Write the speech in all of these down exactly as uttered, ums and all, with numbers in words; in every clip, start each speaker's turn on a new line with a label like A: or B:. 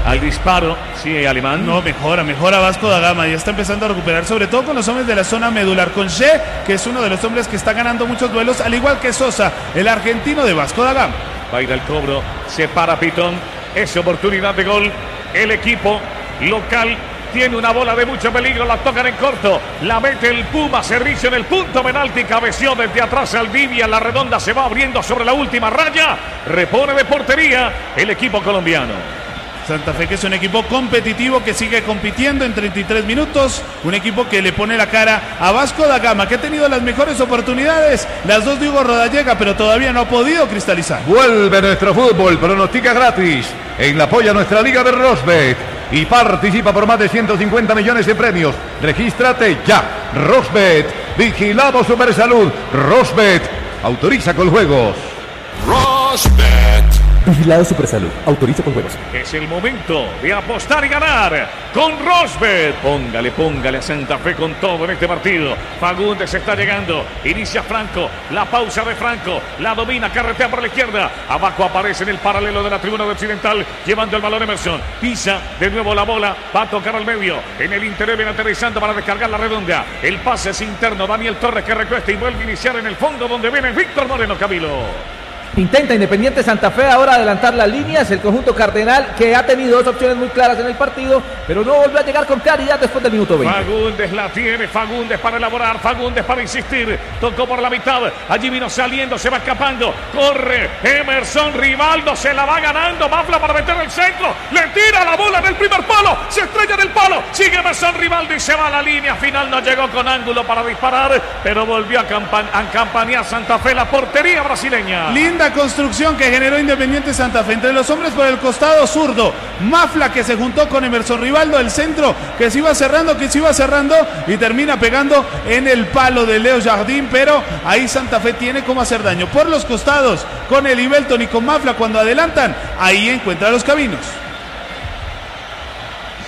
A: al disparo. Sí, Alemán.
B: No, mejora, mejora Vasco da Gama. Ya está empezando a recuperar, sobre todo con los hombres de la zona medular. Con She, que es uno de los hombres que está ganando muchos duelos, al igual que Sosa, el argentino de Vasco da Gama.
A: Va a ir al cobro, se para Pitón. Es oportunidad de gol. El equipo local tiene una bola de mucho peligro, la tocan en corto, la mete el Puma, servicio en el punto penalti, cabeció desde atrás Saldivia, la redonda se va abriendo sobre la última raya, repone de portería el equipo colombiano.
B: Santa Fe, que es un equipo competitivo que sigue compitiendo en treinta y tres minutos, un equipo que le pone la cara a Vasco da Gama, que ha tenido las mejores oportunidades, las dos de Hugo Rodallega, pero todavía no ha podido cristalizar.
C: Vuelve nuestro fútbol, pronostica gratis en la apoya nuestra liga de Rosbet y participa por más de ciento cincuenta millones de premios. Regístrate ya. Rosbet, vigilado Supersalud. Rosbet, autoriza con juegos.
D: Rosbet.
E: Vigilado Supersalud, autoriza con juegos.
A: Es el momento de apostar y ganar con Rosbet. Póngale, póngale a Santa Fe con todo en este partido. Fagundes está llegando, inicia Franco, la pausa de Franco, la domina, carretea por la izquierda. Abajo aparece en el paralelo de la tribuna de Occidental, llevando el balón Emerson. Pisa de nuevo la bola, va a tocar al medio. En el interior viene aterrizando para descargar la redonda. El pase es interno, Daniel Torres que recuesta y vuelve a iniciar en el fondo donde viene Víctor Moreno, Camilo.
F: Intenta Independiente Santa Fe ahora adelantar las líneas, el conjunto cardenal que ha tenido dos opciones muy claras en el partido, pero no volvió a llegar con claridad después del minuto veinte.
A: Fagundes la tiene, Fagundes para elaborar, Fagundes para insistir, tocó por la mitad, allí vino saliendo, se va escapando, corre Emerson Rivaldo, se la va ganando, Mafla para meter el centro, le tira la bola en el primer palo, se estrella en el palo, sigue Emerson Rivaldo y se va a la línea final, no llegó con ángulo para disparar, pero volvió a, campan a campanear Santa Fe, la portería brasileña.
B: Linda construcción que generó Independiente Santa Fe entre los hombres por el costado zurdo, Mafla que se juntó con Emerson Rivaldo, el centro que se iba cerrando, que se iba cerrando y termina pegando en el palo de Leo Jardín, pero ahí Santa Fe tiene cómo hacer daño por los costados con el Ibelton y con Mafla cuando adelantan, ahí encuentra los caminos.
A: Sí.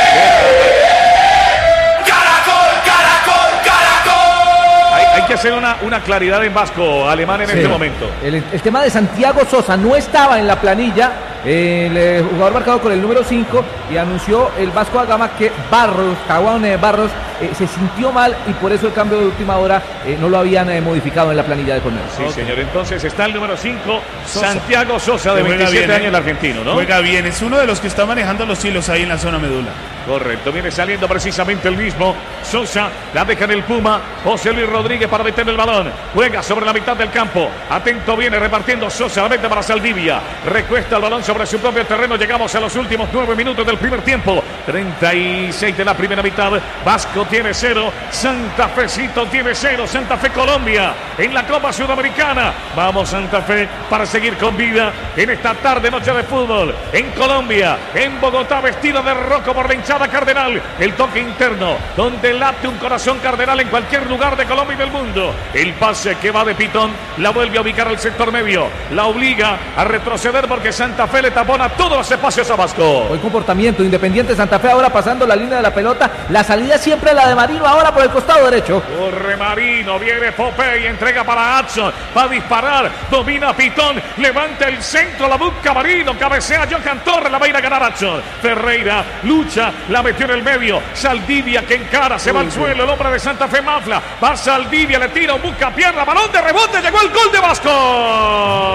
A: Hay que hacer una, una claridad en Vasco, Alemán, en sí. este momento.
F: El, el tema de Santiago Sosa no estaba en la planilla, el, el jugador marcado con el número cinco, y anunció el Vasco da Gama que Barros, Caguán eh, Barros, eh, se sintió mal y por eso el cambio de última hora eh, no lo habían eh, modificado en la planilla de Colmenar.
A: Sí, okay. señor, entonces está el número cinco, Santiago Sosa, de veintisiete años, el argentino, ¿no?
B: Juega bien, es uno de los que está manejando los hilos ahí en la zona medula.
A: Correcto, viene saliendo precisamente el mismo Sosa, la deja en el Puma, José Luis Rodríguez para meter el balón, juega sobre la mitad del campo, atento viene repartiendo Sosa, la mete para Saldivia, recuesta el balón sobre su propio terreno, llegamos a los últimos nueve minutos del primer tiempo, treinta y seis de la primera mitad, Vasco tiene cero, Santa Fecito tiene cero, Santa Fe Colombia en la Copa Sudamericana, vamos Santa Fe para seguir con vida en esta tarde noche de fútbol, en Colombia, en Bogotá, vestido de rojo por la hinchada cardenal, el toque interno, donde late un corazón cardenal en cualquier lugar de Colombia y del mundo, el pase que va de Pitón, la vuelve a ubicar al sector medio, la obliga a retroceder porque Santa Fe le tapona todos los espacios a Vasco.
F: Buen comportamiento, Independiente Santa Fe ahora pasando la línea de la pelota, la salida siempre la de Marino, ahora por el costado derecho.
A: Corre Marino, viene Popey, entrega para Adson, va a disparar, domina Pitón, levanta el centro, la busca Marino, cabecea Johan Torres, la va a ir a ganar Adson. Ferreira lucha, la metió en el medio, Saldivia que encara, se va al suelo, el hombre de Santa Fe Mafla, va Saldivia, le tira, busca pierna, balón de rebote, llegó el gol de Vasco.